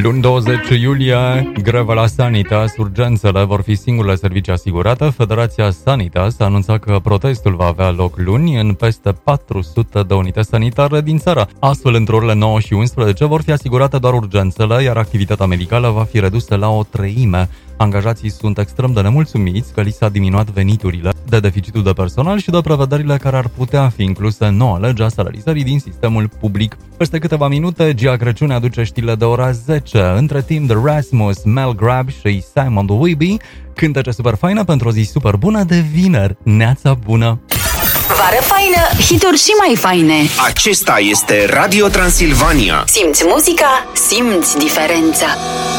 Luni 20 iulie, grevă la Sanitas, urgențele vor fi singurele servicii asigurate. Federația Sanitas a anunțat că protestul va avea loc luni în peste 400 de unități sanitare din țară. Astfel, între orele 9 și 11 vor fi asigurate doar urgențele, iar activitatea medicală va fi redusă la o treime. Angajații sunt extrem de nemulțumiți că li s-a diminuat veniturile, de deficitul de personal și de prevederile care ar putea fi incluse în noua lege a salarizării din sistemul public. Peste câteva minute, Gia Crăciune aduce știrile de ora 10. Între timp, The Rasmus, Mel Grab și Simon The Weeby, cântece super faină pentru o zi super bună de vineri. Neața bună! Vară faină, hituri și mai faine. Acesta este Radio Transilvania. Simți muzica, simți diferența.